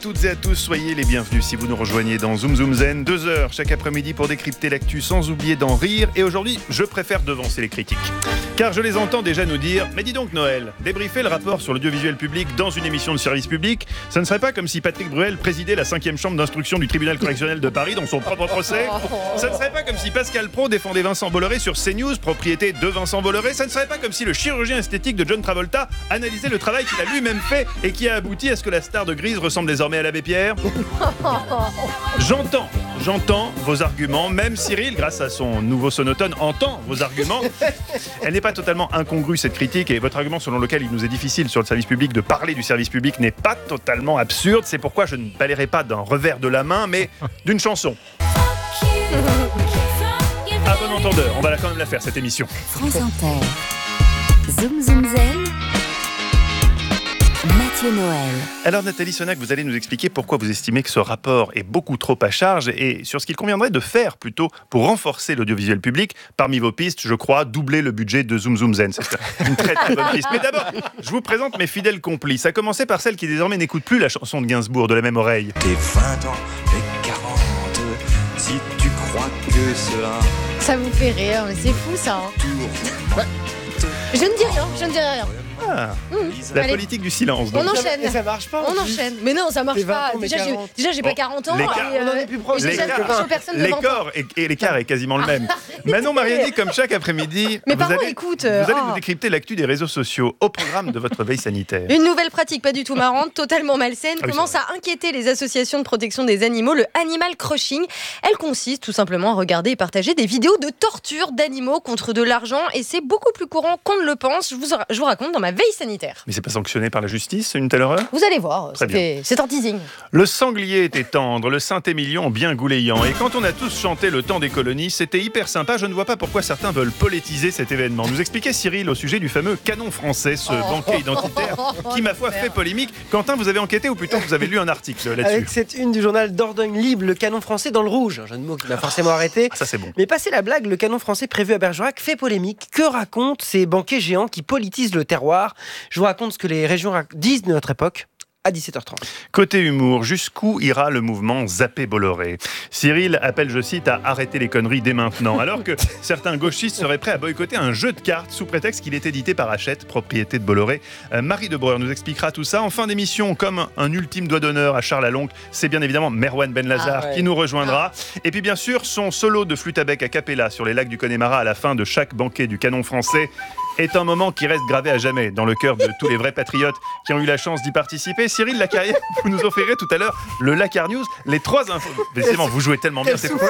Toutes et à tous, soyez les bienvenus si vous nous rejoignez dans Zoom Zoom Zen, 2 heures chaque après-midi pour décrypter l'actu sans oublier d'en rire. Et aujourd'hui, je préfère devancer les critiques. Car je les entends déjà nous dire « Mais dis donc Noël, débriefer le rapport sur l'audiovisuel public dans une émission de service public, ça ne serait pas comme si Patrick Bruel présidait la 5e chambre d'instruction du tribunal correctionnel de Paris dans son propre procès. Ça ne serait pas comme si Pascal Praud défendait Vincent Bolloré sur CNews, propriété de Vincent Bolloré. Ça ne serait pas comme si le chirurgien esthétique de John Travolta analysait le travail qu'il a lui-même fait et qui a abouti à ce que la star de Grise ressemble désormais à l'abbé Pierre. » J'entends vos arguments, même Cyril, grâce à son nouveau sonotone, entend vos arguments. Elle n'est pas totalement incongrue cette critique, et votre argument selon lequel il nous est difficile sur le service public de parler du service public n'est pas totalement absurde. C'est pourquoi je ne balayerai pas d'un revers de la main, mais d'une chanson. À bon entendeur, on va quand même la faire cette émission. France Inter, Zoom Zoom Zen, Mathieu Noël. Alors Nathalie Sonac, vous allez nous expliquer pourquoi vous estimez que ce rapport est beaucoup trop à charge et sur ce qu'il conviendrait de faire plutôt pour renforcer l'audiovisuel public. Parmi vos pistes, je crois, doubler le budget de Zoom Zoom Zen. C'est une très très bonne piste. Mais d'abord, je vous présente mes fidèles complices. À commencer par celle qui désormais n'écoute plus la chanson de Gainsbourg de la même oreille. Tes 20 ans et 40, si tu crois que cela Ça vous fait rire, mais c'est fou ça. Je ne dis rien. Ah, la Allez. politique du silence. Donc. On enchaîne. Et ça marche pas. On enchaîne. Mais non, ça marche T'es 20 pas. ans, mais Déjà, 40. j'ai pas 40 ans. L'écart- et, on en est plus proche. j'ai jamais touché personne de 20 ans. L'écart est quasiment le même. Manon Mariani, comme chaque après-midi, Mes vous parents allez écoutent. nous décrypter l'actu des réseaux sociaux au programme de votre veille sanitaire. Une nouvelle pratique pas du tout marrante, totalement malsaine, Ah oui, commence à inquiéter les associations de protection des animaux, le animal crushing. Elle consiste tout simplement à regarder et partager des vidéos de torture d'animaux contre de l'argent, et c'est beaucoup plus courant qu'on ne le pense. Je vous raconte dans ma veille sanitaire. Mais c'est pas sanctionné par la justice, une telle horreur ? Vous allez voir, Très bien. c'est un teasing. Le sanglier était tendre, le Saint-Émilion bien gouléant. Et quand on a tous chanté le temps des colonies, c'était hyper sympa. Je ne vois pas pourquoi certains veulent politiser cet événement. Nous expliquait Cyril au sujet du fameux canon français, ce banquet identitaire qui, ma foi, fait polémique. Quentin, vous avez enquêté ou plutôt vous avez lu un article là-dessus ? Avec cette une du journal Dordogne Libre, le canon français dans le rouge. Un jeu de mots qui m'a forcément arrêté. Ça, c'est bon. Mais passé la blague, le canon français prévu à Bergerac fait polémique. Que racontent ces banquets géants qui politisent le terroir ? Je vous raconte ce que les régions disent de notre époque à 17h30. Côté humour, jusqu'où ira le mouvement Zappé Bolloré ? Cyril appelle, je cite, à arrêter les conneries dès maintenant, alors que certains gauchistes seraient prêts à boycotter un jeu de cartes sous prétexte qu'il est édité par Hachette, propriété de Bolloré. Marie Debreur nous expliquera tout ça. En fin d'émission, comme un ultime doigt d'honneur à Charles Alonque, c'est bien évidemment Merwan Benlazar qui nous rejoindra. Et puis bien sûr, son solo de flûte à bec a cappella sur les lacs du Connemara à la fin de chaque banquet du canon français est un moment qui reste gravé à jamais dans le cœur de tous les vrais patriotes qui ont eu la chance d'y participer. Cyril Lacarrière, vous nous offrirez tout à l'heure le Lacar News, les 3 infos. Décidément, vous jouez tellement bien, c'est fou.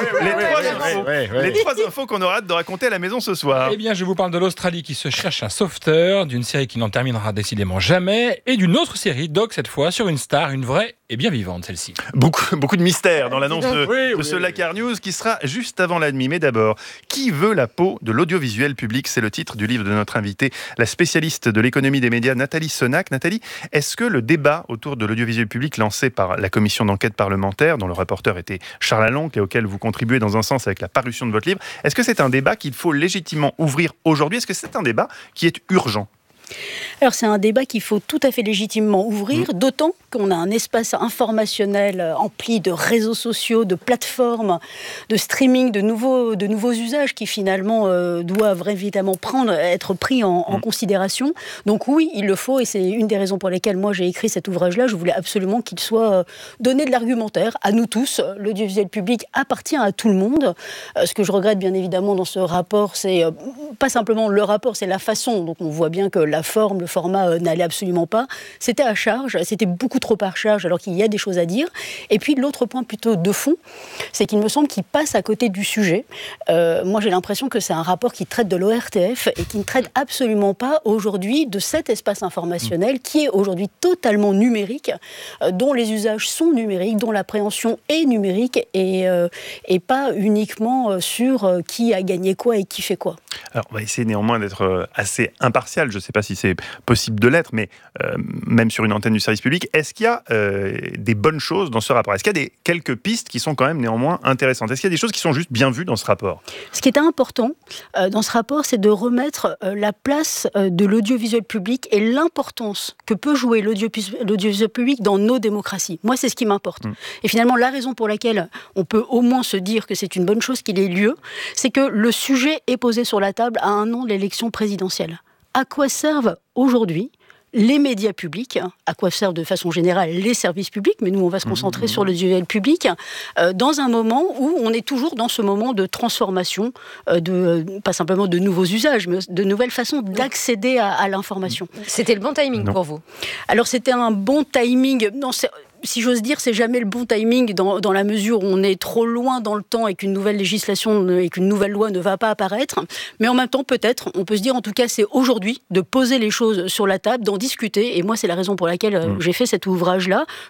Les 3 infos qu'on aura hâte de raconter à la maison ce soir. Eh bien, je vous parle de l'Australie qui se cherche un sauveteur, d'une série qui n'en terminera décidément jamais, et d'une autre série, Doc cette fois, sur une star, une vraie et bien vivante celle-ci. Beaucoup de mystères dans l'annonce de Oui. ce Lacar News qui sera juste avant la nuit. Mais d'abord, qui veut la peau de l'audiovisuel public ? C'est le titre du livre de notre invitée, la spécialiste de l'économie des médias, Nathalie Sonac. Nathalie, est-ce que le débat autour de l'audiovisuel public lancé par la commission d'enquête parlementaire, dont le rapporteur était Charles Alonque et auquel vous contribuez dans un sens avec la parution de votre livre, est-ce que c'est un débat qu'il faut légitimement ouvrir aujourd'hui ? Est-ce que c'est un débat qui est urgent ? Alors c'est un débat qu'il faut tout à fait légitimement ouvrir, d'autant qu'on a un espace informationnel empli de réseaux sociaux, de plateformes, de streaming, de nouveaux usages qui finalement doivent évidemment être pris en considération. Donc oui, il le faut, et c'est une des raisons pour lesquelles moi j'ai écrit cet ouvrage-là. Je voulais absolument qu'il soit donné de l'argumentaire à nous tous. L'audiovisuel public appartient à tout le monde. Ce que je regrette bien évidemment dans ce rapport, c'est pas simplement le rapport, c'est la façon. Donc on voit bien que la forme, le format n'allait absolument pas. C'était à charge, c'était beaucoup trop à charge alors qu'il y a des choses à dire. Et puis l'autre point plutôt de fond, c'est qu'il me semble qu'il passe à côté du sujet. Moi j'ai l'impression que c'est un rapport qui traite de l'ORTF et qui ne traite absolument pas aujourd'hui de cet espace informationnel qui est aujourd'hui totalement numérique, dont les usages sont numériques, dont l'appréhension est numérique et pas uniquement sur qui a gagné quoi et qui fait quoi. Alors on va essayer néanmoins d'être assez impartial. Je ne sais pas si si c'est possible de l'être, mais même sur une antenne du service public, est-ce qu'il y a des bonnes choses dans ce rapport ? Est-ce qu'il y a quelques pistes qui sont quand même néanmoins intéressantes ? Est-ce qu'il y a des choses qui sont juste bien vues dans ce rapport ? Ce qui est important dans ce rapport, c'est de remettre la place de l'audiovisuel public et l'importance que peut jouer l'audiovisuel public dans nos démocraties. Moi, c'est ce qui m'importe. Et finalement, la raison pour laquelle on peut au moins se dire que c'est une bonne chose qu'il ait lieu, c'est que le sujet est posé sur la table à un an de l'élection présidentielle. À quoi servent aujourd'hui les médias publics, à quoi servent de façon générale les services publics, mais nous on va se concentrer sur le duel public, dans un moment où on est toujours dans ce moment de transformation, pas simplement de nouveaux usages, mais de nouvelles façons d'accéder à l'information. C'était le bon timing pour vous ? Alors c'était un bon timing, si j'ose dire, c'est jamais le bon timing dans la mesure où on est trop loin dans le temps et qu'une nouvelle législation et qu'une nouvelle loi ne va pas apparaître. Mais en même temps, peut-être, on peut se dire en tout cas, c'est aujourd'hui de poser les choses sur la table, d'en discuter. Et moi, c'est la raison pour laquelle j'ai fait cet ouvrage-là.